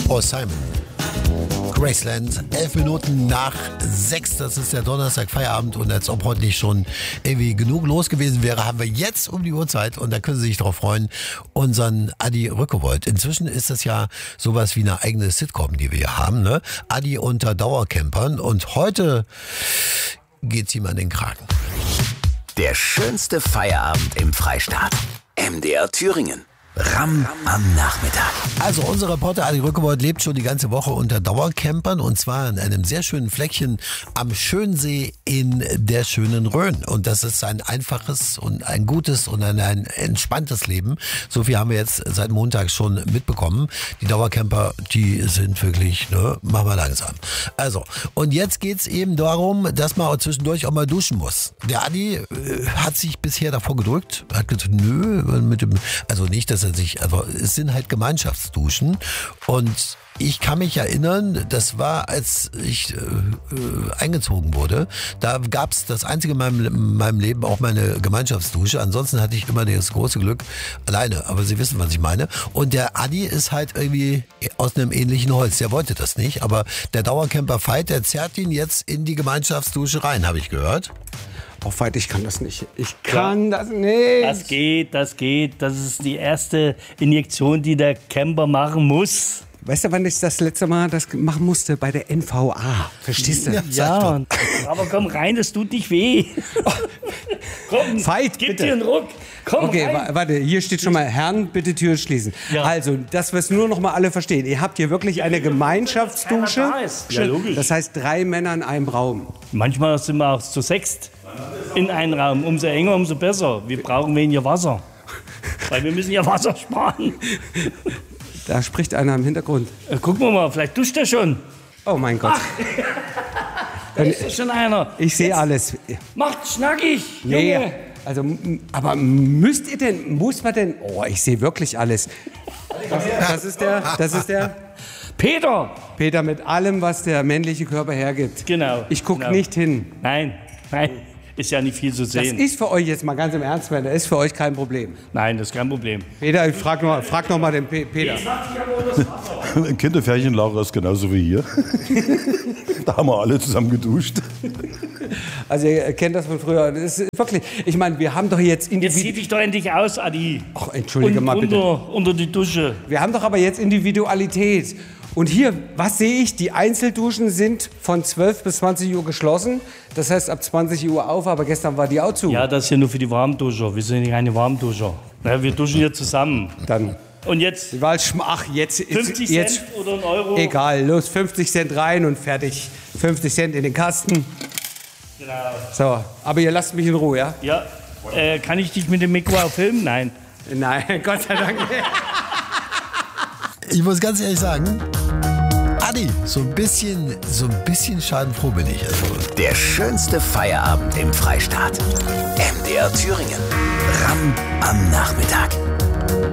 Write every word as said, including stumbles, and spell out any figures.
Paul Simon. Graceland, elf Minuten nach sechs, das ist der Donnerstag Feierabend und als ob heute nicht schon irgendwie genug los gewesen wäre, haben wir jetzt um die Uhrzeit und da können Sie sich drauf freuen, unseren Adi Rückewold. Inzwischen ist das ja sowas wie eine eigene Sitcom, die wir hier haben, ne? Adi unter Dauercampern und heute geht's ihm an den Kragen. Der schönste Feierabend im Freistaat. M D R Thüringen. Ram am Nachmittag. Also unser Reporter Adi Rückewold lebt schon die ganze Woche unter Dauercampern und zwar in einem sehr schönen Fleckchen am Schönsee in der schönen Rhön. Und das ist ein einfaches und ein gutes und ein, ein entspanntes Leben. So viel haben wir jetzt seit Montag schon mitbekommen. Die Dauercamper, die sind wirklich, ne, machen wir langsam. Also, und jetzt geht's eben darum, dass man zwischendurch auch mal duschen muss. Der Adi äh, hat sich bisher davor gedrückt, hat gesagt, nö, mit dem, also nicht, dass er sich, also es sind halt Gemeinschaftsduschen und ich kann mich erinnern, das war, als ich äh, äh, eingezogen wurde, da gab es das einzige in meinem, in meinem Leben auch meine Gemeinschaftsdusche, ansonsten hatte ich immer das große Glück alleine, aber Sie wissen, was ich meine. Und der Adi ist halt irgendwie aus einem ähnlichen Holz, der wollte das nicht, aber der Dauercamper Veit, der zerrt ihn jetzt in die Gemeinschaftsdusche rein, habe ich gehört. Auch weit, ich kann das nicht. Ich kann ja, das nicht. Das geht, das geht. Das ist die erste Injektion, die der Camper machen muss. Weißt du, wann ich das letzte Mal das machen musste? Bei der N V A. Verstehst du? Ja, ja, aber komm rein, das tut nicht weh. Oh. Komm, Veit, gib bitte. dir einen Ruck. Komm okay, rein. warte, hier steht schon mal, Herren, bitte Tür schließen. Ja. Also, dass wir es nur noch mal alle verstehen. Ihr habt hier wirklich eine Gemeinschaftsdusche. Ja, logisch. Das heißt, drei Männer in einem Raum. Manchmal sind wir auch zu sechst in einem Raum. Umso enger, umso besser. Wir brauchen weniger Wasser. Weil wir müssen ja Wasser sparen. Da spricht einer im Hintergrund. Äh, gucken wir mal, vielleicht duscht er schon. Oh mein Gott. Ach, da ist schon einer. Ich sehe alles. Macht schnackig, nee, Junge. Also, aber müsst ihr denn, muss man denn, oh, ich sehe wirklich alles. Das, das ist der, das ist der Peter. Peter mit allem, was der männliche Körper hergibt. Genau. Ich gucke genau. nicht hin. Nein, nein, ist ja nicht viel zu sehen. Das ist für euch jetzt mal ganz im Ernst, das ist für euch kein Problem. Nein, das ist kein Problem. Peter, ich frag noch, frag noch mal den Pe- Peter. Ein Kinderfärchenlager ist genauso wie hier. Da haben wir alle zusammen geduscht. Also ihr kennt das von früher. Das ist wirklich, ich meine, wir haben doch jetzt... Jetzt zieh dich doch endlich aus, Adi. Ach, entschuldige Und mal bitte. Unter, unter die Dusche. Wir haben doch aber jetzt Individualität. Und hier, was sehe ich? Die Einzelduschen sind von zwölf bis zwanzig Uhr geschlossen. Das heißt, ab zwanzig Uhr auf, aber gestern war die auch zu. Ja, das ist ja nur für die Warmduscher. Wir sind ja keine Warmduscher. Ja, wir duschen hier zusammen. Dann... Und jetzt Ach, jetzt, fünfzig jetzt, Cent oder ein Euro? Egal, los, fünfzig Cent rein und fertig. fünfzig Cent in den Kasten. Genau. So, aber ihr lasst mich in Ruhe, ja? Ja. Äh, kann ich dich mit dem Mikro auch filmen? Nein. Nein, Gott sei Dank. Ich muss ganz ehrlich sagen, Adi, so ein bisschen, so ein bisschen schadenfroh bin ich. Also. Der schönste Feierabend im Freistaat. M D R Thüringen. Ram am Nachmittag.